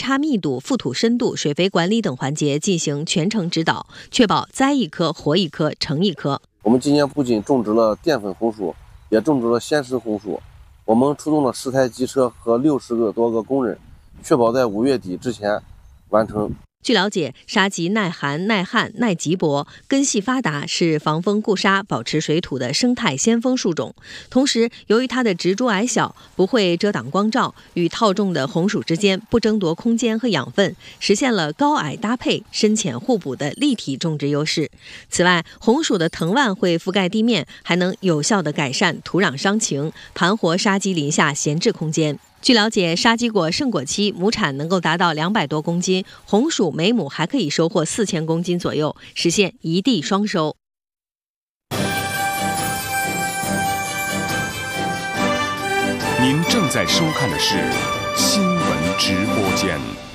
差密度、覆土深度、水肥管理等环节进行全程指导，确保栽一棵活一棵成一棵。 我们今年不仅种植了淀粉红薯，也种植了鲜食红薯。我们出动了10台机车和60多个工人，确保在5月底之前完成。 据了解，沙棘耐寒、耐旱、耐瘠薄，根系发达，是防风固沙、保持水土的生态先锋树种。同时，由于它的植株矮小，不会遮挡光照，与套种的红薯之间不争夺空间和养分，实现了高矮搭配、深浅互补的立体种植优势。此外，红薯的藤蔓会覆盖地面，还能有效地改善土壤伤情，盘活沙棘林下闲置空间。据了解，沙棘果盛果期亩产能够达到200多公斤，红薯每亩还可以收获4000公斤左右，实现一地双收。 您正在收看的是新闻直播间。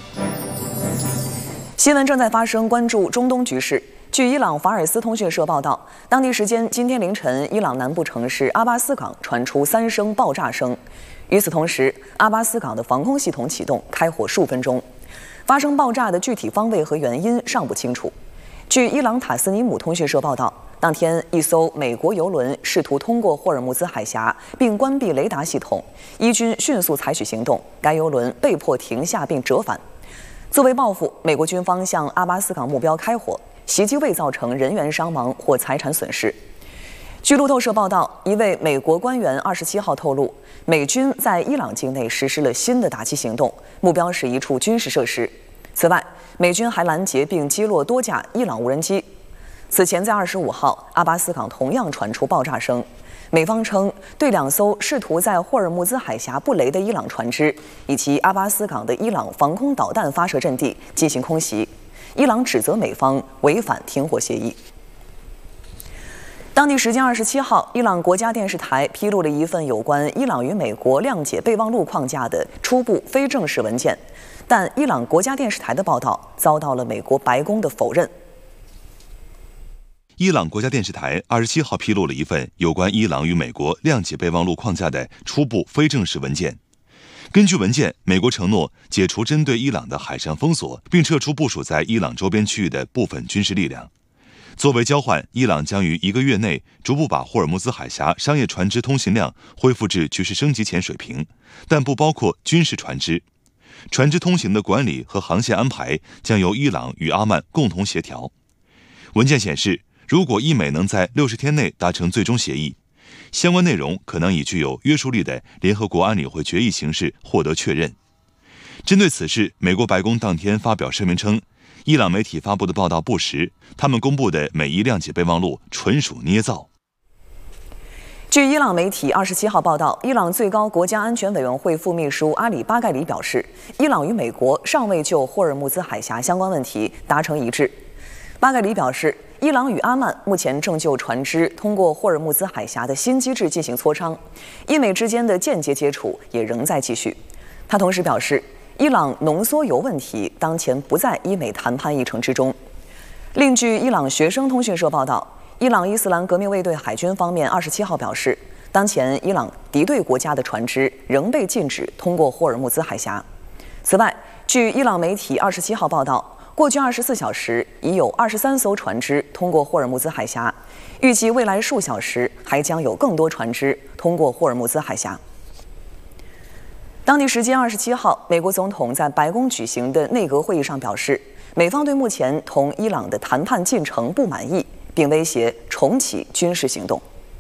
新闻正在发生，关注中东局势。据伊朗法尔斯通讯社报道，当地时间今天凌晨，伊朗南部城市阿巴斯港传出3声爆炸声。与此同时，阿巴斯港的防空系统启动，开火数分钟。发生爆炸的具体方位和原因尚不清楚。据伊朗塔斯尼姆通讯社报道，当天一艘美国油轮试图通过霍尔木兹海峡，并关闭雷达系统，伊军迅速采取行动，该油轮被迫停下并折返。作为报复，美国军方向阿巴斯港目标开火，袭击未造成人员伤亡或财产损失。据路透社报道，一位美国官员27号透露，美军在伊朗境内实施了新的打击行动，目标是一处军事设施。此外，美军还拦截并击落多架伊朗无人机。此前，在25号，阿巴斯港同样传出爆炸声。美方称对2艘试图在霍尔木兹海峡布雷的伊朗船只以及阿巴斯港的伊朗防空导弹发射阵地进行空袭。伊朗指责美方违反停火协议。当地时间27号，伊朗国家电视台披露了一份有关伊朗与美国谅解备忘录框架的初步非正式文件，但伊朗国家电视台的报道遭到了美国白宫的否认。 伊朗国家电视台27号披露了一份有关伊朗与美国谅解备忘录框架的初步非正式文件。根据文件，美国承诺解除针对伊朗的海上封锁，并撤出部署在伊朗周边区域的部分军事力量。作为交换，伊朗将于1个月内逐步把霍尔木兹海峡商业船只通行量恢复至局势升级前水平，但不包括军事船只。船只通行的管理和航线安排将由伊朗与阿曼共同协调。文件显示，如果伊美能在60天内达成最终协议，相关内容可能以具有约束力的联合国安理会决议形式获得确认。针对此事，美国白宫当天发表声明称，伊朗媒体发布的报道不实，他们公布的每一谅解备忘录纯属捏造。 据伊朗媒体27号报道，伊朗最高国家安全委员会副秘书阿里巴盖里表示，伊朗与美国尚未就霍尔木兹海峡相关问题达成一致。巴盖里表示，伊朗与阿曼目前正就船只通过霍尔木兹海峡的新机制进行磋商，伊美之间的间接接触也仍在继续。他同时表示，伊朗浓缩铀问题当前不在伊美谈判议程之中。另据伊朗学生通讯社报道，伊朗伊斯兰革命卫队海军方面27号表示，当前伊朗敌对国家的船只仍被禁止通过霍尔木兹海峡。此外，据伊朗媒体27号报道，过去24小时已有23艘船只通过霍尔木兹海峡，预计未来数小时还将有更多船只通过霍尔木兹海峡。当地时间27号，美国总统在白宫举行的内阁会议上表示，美方对目前同伊朗的谈判进程不满意，并威胁重启军事行动。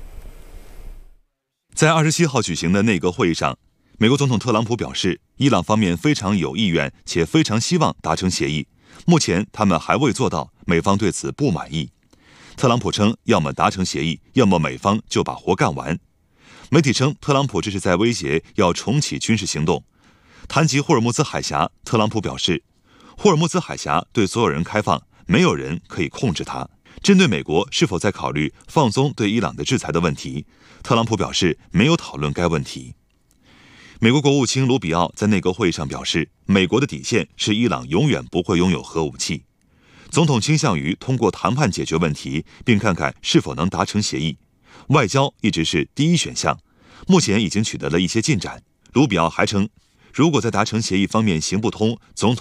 在27号举行的内阁会议上，美国总统特朗普表示，伊朗方面非常有意愿且非常希望达成协议，目前他们还未做到，美方对此不满意。特朗普称，要么达成协议，要么美方就把活干完。媒体称，特朗普这是在威胁要重启军事行动。谈及霍尔木兹海峡，特朗普表示，霍尔木兹海峡对所有人开放，没有人可以控制它。针对美国是否在考虑放松对伊朗的制裁的问题，特朗普表示没有讨论该问题。美国国务卿卢比奥在内阁会议上表示，美国的底线是伊朗永远不会拥有核武器。总统倾向于通过谈判解决问题，并看看是否能达成协议。外交一直是第一选项，目前已经取得了一些进展。卢比奥还称，如果在达成协议方面行不通，总统